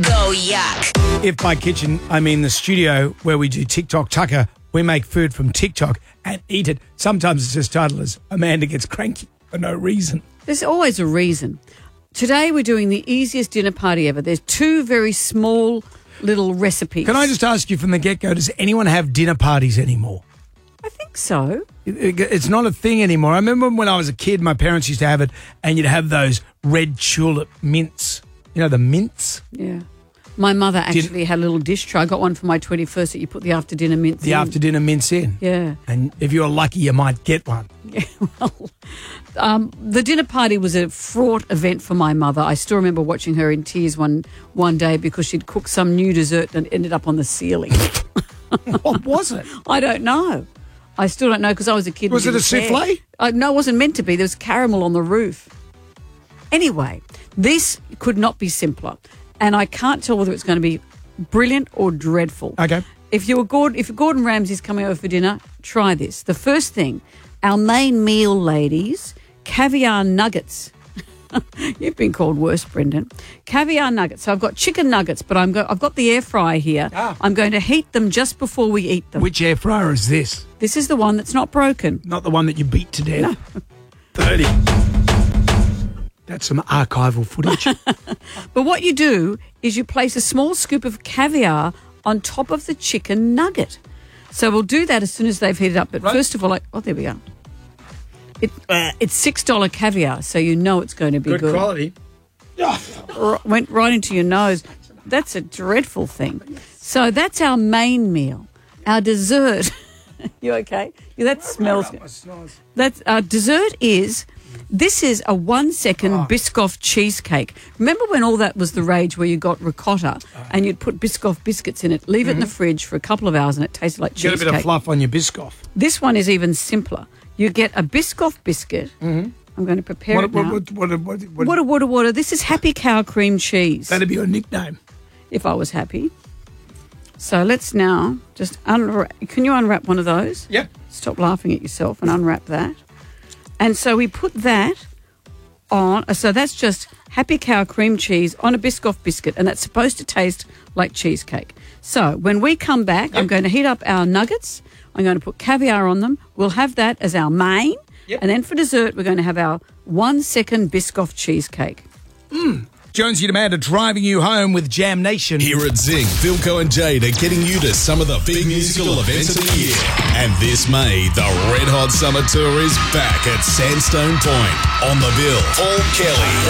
Go yuck. If by kitchen, I mean the studio where we do TikTok Tucker, we make food from TikTok and eat it. Sometimes it's just titled as Amanda Gets Cranky for no reason. There's always a reason. Today we're doing the easiest dinner party ever. There's two very small little recipes. Can I just ask you from the get-go, does anyone have dinner parties anymore? I think so. It's not a thing anymore. I remember when I was a kid, my parents used to have it, and you'd have those red tulip mints. You know, the mints? Yeah. My mother actually had a little dish tray. I got one for my 21st that you put the after-dinner mints in. The after-dinner mints in? Yeah. And if you're lucky, you might get one. Yeah, well, the dinner party was a fraught event for my mother. I still remember watching her in tears one day because she'd cooked some new dessert and it ended up on the ceiling. What was it? I don't know. I still don't know because I was a kid. Was it a souffle? No, it wasn't meant to be. There was caramel on the roof. Anyway, this could not be simpler. And I can't tell whether it's going to be brilliant or dreadful. Okay. If Gordon Ramsay's coming over for dinner, try this. The first thing, our main meal, ladies, caviar nuggets. You've been called worse, Brendan. Caviar nuggets. So I've got chicken nuggets, but I've got the air fryer here. Ah. I'm going to heat them just before we eat them. Which air fryer is this? This is the one that's not broken. Not the one that you beat to death? No. 30. That's some archival footage. But what you do is you place a small scoop of caviar on top of the chicken nugget. So we'll do that as soon as they've heated up. But First of all, there we go. It's $6 caviar, so you know it's going to be good. Good quality. Went right into your nose. That's a dreadful thing. So that's our main meal. Our dessert. You okay? Yeah, that smells good. That's our dessert is. This is a 1 second Biscoff cheesecake. Remember when all that was the rage where you got ricotta and you'd put Biscoff biscuits in it, leave it in the fridge for a couple of hours and it tasted like cheesecake. Get a bit of fluff on your Biscoff. This one is even simpler. You get a Biscoff biscuit. Mm-hmm. I'm going to prepare it now. What? This is Happy Cow Cream Cheese. That'd be your nickname. If I was happy. So let's now just unwrap. Can you unwrap one of those? Yep. Stop laughing at yourself and unwrap that. And so we put that on. So that's just Happy Cow Cream Cheese on a Biscoff biscuit, and that's supposed to taste like cheesecake. So when we come back, I'm going to heat up our nuggets. I'm going to put caviar on them. We'll have that as our main. Yep. And then for dessert, we're going to have our 1 second Biscoff cheesecake. Jonesy and Amanda driving you home with Jam Nation. Here at Zing, Philco and Jade are getting you to some of the big musical events of the year. And this May, the Red Hot Summer Tour is back at Sandstone Point. On the bill, Paul Kelly,